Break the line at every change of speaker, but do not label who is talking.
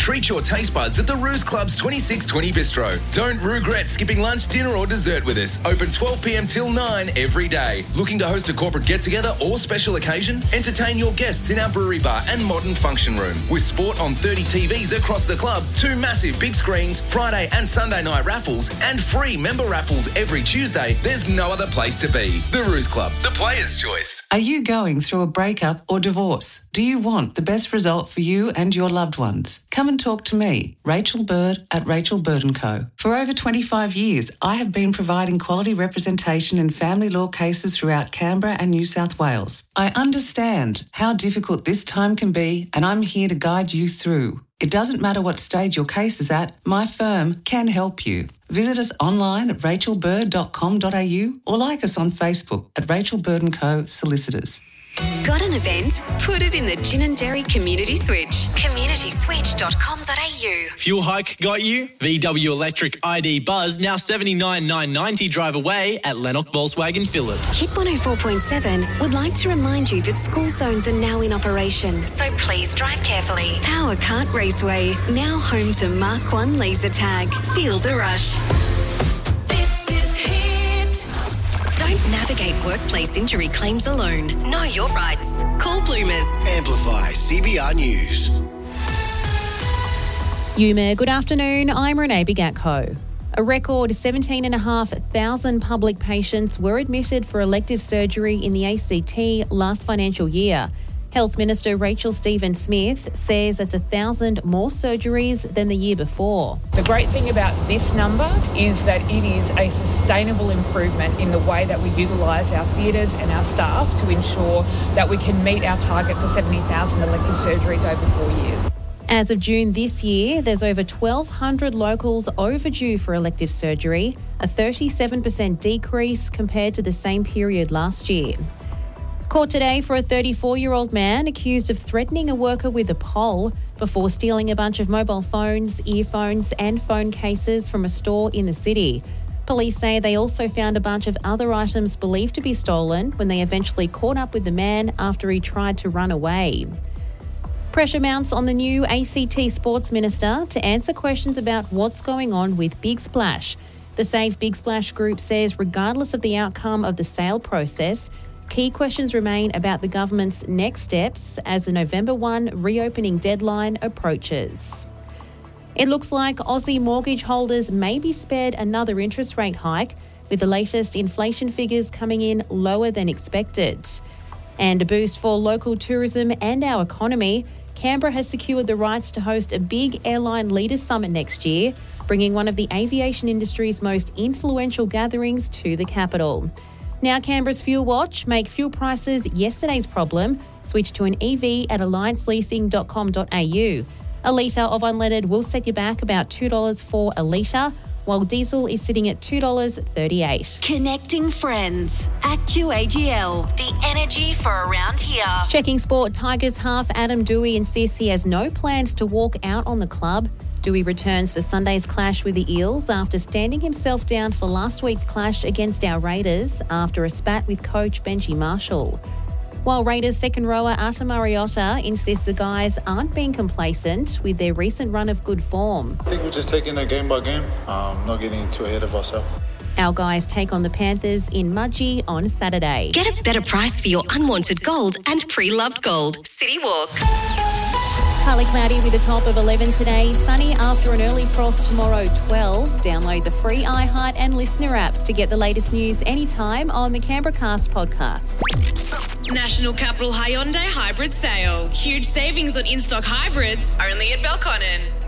Treat your taste buds at the Ruse Club's 2620 Bistro. Don't regret skipping lunch, dinner or dessert with us. Open 12 p.m. till 9 every day. Looking to host a corporate get-together or special occasion? Entertain your guests in our brewery bar and modern function room. With sport on 30 TVs across the club, 2 massive big screens, Friday and Sunday night raffles, and free member raffles every Tuesday, there's no other place to be. The Ruse Club, the player's choice.
Are you going through a breakup or divorce? Do you want the best result for you and your loved ones? Come and talk to me, Rachel Bird at Rachel Bird & Co. For over 25 years, I have been providing quality representation in family law cases throughout Canberra and New South Wales. I understand how difficult this time can be, and I'm here to guide you through. It doesn't matter what stage your case is at, my firm can help you. Visit us online at rachelbird.com.au or like us on Facebook at Rachel Bird & Co. Solicitors.
Got an event? Put it in the Ginninderry Community Switch. communityswitch.com.au.
Fuel hike got you? VW Electric ID Buzz now $79,990 drive away at Lennox Volkswagen Phillip.
Hit 104.7 would like to remind you that school zones are now in operation, so please drive carefully. Power Kart Raceway, now home to Mark 1 laser tag. Feel the rush. Don't navigate workplace injury claims alone. Know your rights. Call Bloomers.
Amplify CBR News.
Yuma, good afternoon. I'm Renee Bigatko. A record 17,500 public patients were admitted for elective surgery in the ACT last financial year. Health Minister Rachel Stephen-Smith says it's 1,000 more surgeries than the year before.
The great thing about this number is that it is a sustainable improvement in the way that we utilise our theatres and our staff to ensure that we can meet our target for 70,000 elective surgeries over 4 years.
As of June this year, there's over 1,200 locals overdue for elective surgery, a 37% decrease compared to the same period last year. Court today for a 34-year-old man accused of threatening a worker with a pole before stealing a bunch of mobile phones, earphones and phone cases from a store in the city. Police say they also found a bunch of other items believed to be stolen when they eventually caught up with the man after he tried to run away. Pressure mounts on the new ACT Sports Minister to answer questions about what's going on with Big Splash. The Save Big Splash group says regardless of the outcome of the sale process, key questions remain about the government's next steps as the November 1 reopening deadline approaches. It looks like Aussie mortgage holders may be spared another interest rate hike, with the latest inflation figures coming in lower than expected. And a boost for local tourism and our economy, Canberra has secured the rights to host a big airline leaders summit next year, bringing one of the aviation industry's most influential gatherings to the capital. Now Canberra's Fuel Watch, make fuel prices yesterday's problem. Switch to an EV at allianceleasing.com.au. A litre of unleaded will set you back about $2 for a litre, while diesel is sitting at $2.38.
Connecting friends. ActuAGL, the energy for around here.
Checking sport, Tigers half Adam Doueihi insists he has no plans to walk out on the club. Doueihi returns for Sunday's clash with the Eels after standing himself down for last week's clash against our Raiders after a spat with coach Benji Marshall. While Raiders second rower Ata Mariota insists the guys aren't being complacent with their recent run of good form.
I think we're just taking it game by game, not getting too ahead of ourselves.
Our guys take on the Panthers in Mudgee on Saturday.
Get a better price for your unwanted gold and pre-loved gold. City Walk.
Partly cloudy with a top of 11 today. Sunny after an early frost tomorrow, 12. Download the free iHeart and Listener apps to get the latest news anytime on the Canberra Cast podcast.
National Capital Hyundai Hybrid Sale. Huge savings on in-stock hybrids only at Belconnen.